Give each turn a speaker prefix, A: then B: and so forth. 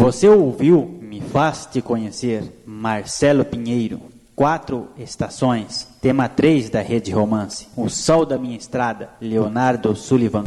A: você ouviu Me Faz Te Conhecer, Marcelo Pinheiro. 4 Estações, tema 3 da Rede Romance. O Sol da Minha Estrada, Leonardo Sullivan.